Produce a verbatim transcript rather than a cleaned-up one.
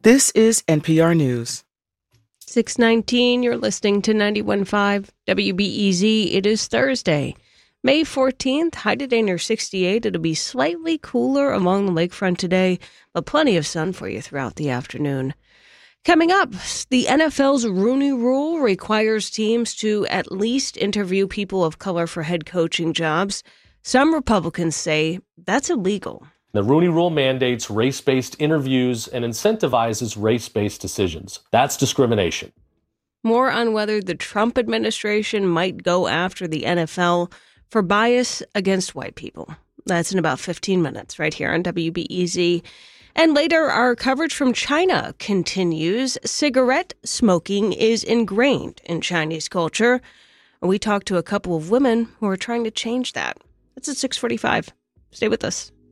This is N P R News. six nineteen, you're listening to ninety-one point five W B E Z. It is Thursday, May fourteenth. High today near sixty-eight. It'll be slightly cooler along the lakefront today, but plenty of sun for you throughout the afternoon. Coming up, the N F L's Rooney Rule requires teams to at least interview people of color for head coaching jobs. Some Republicans say that's illegal. The Rooney Rule mandates race-based interviews and incentivizes race-based decisions. That's discrimination. More on whether the Trump administration might go after the N F L for bias against white people. That's in about fifteen minutes right here on W B E Z. And later, our coverage from China continues. Cigarette smoking is ingrained in Chinese culture. We talked to a couple of women who are trying to change that. It's at six forty-five. Stay with us.